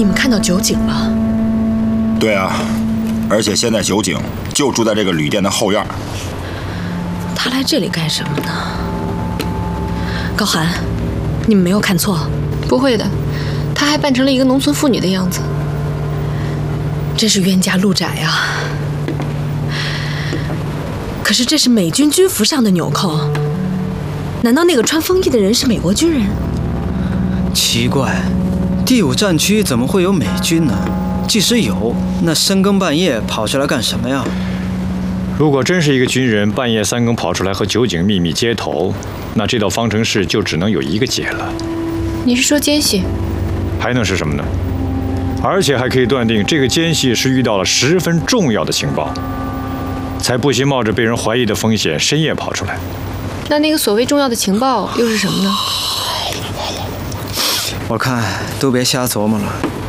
你们看到酒井了？ 对啊，而且现在酒井就住在这个旅店的后院。 他来这里干什么呢？高寒，你们没有看错？ 不会的，他还扮成了一个农村妇女的样子。 真是冤家路窄啊！可是这是美军军服上的纽扣，难道那个穿风衣的人是美国军人？ 奇怪，第5战区怎么会有美军呢？即使有，那深更半夜跑出来干什么呀？ 如果真是一个军人半夜3更跑出来和酒井秘密接头，那这道方程式就只能有一个解了。 你是说奸细？ 还能是什么呢？而且还可以断定，这个奸细是遇到了十分重要的情报，才不惜冒着被人怀疑的风险深夜跑出来。 那个所谓重要的情报又是什么呢？ 我看都别瞎琢磨了。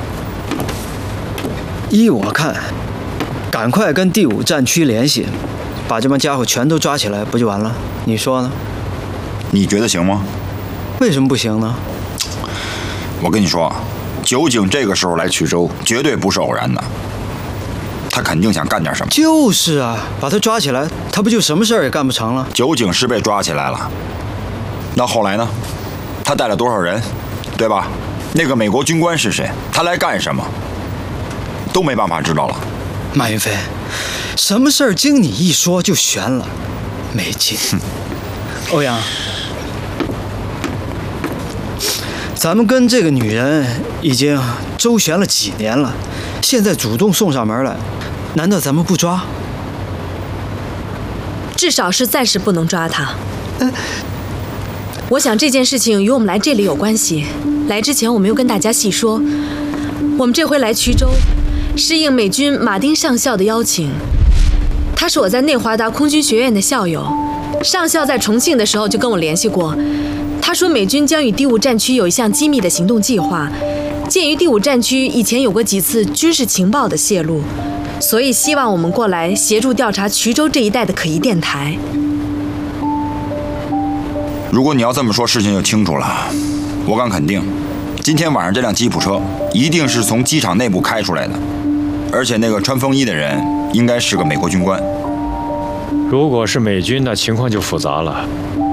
依我看，赶快跟第5战区联系，把这帮家伙全都抓起来，不就完了？你说呢？ 你觉得行吗？ 为什么不行呢？ 我跟你说，酒井这个时候来衢州，绝对不是偶然的。他肯定想干点什么。 就是啊，把他抓起来，他不就什么事儿也干不成了？ 酒井是被抓起来了，那后来呢？他带了多少人，对吧？那个美国军官是谁？他来干什么？都没办法知道了。 马云飞，什么事儿经你一说就悬了，没劲。欧阳，咱们跟这个女人已经周旋了几年了，现在主动送上门来，难道咱们不抓？ 至少是暂时不能抓她。我想这件事情与我们来这里有关系。来之前我没有跟大家细说，我们这回来衢州是应美军马丁上校的邀请。他是我在内华达空军学院的校友，上校在重庆的时候就跟我联系过。他说美军将与第5战区有一项机密的行动计划，鉴于第5战区以前有过几次军事情报的泄露，所以希望我们过来协助调查衢州这一带的可疑电台。 如果你要这么说，事情就清楚了。我敢肯定，今天晚上这辆吉普车一定是从机场内部开出来的，而且那个穿风衣的人应该是个美国军官。 如果是美军，那情况就复杂了。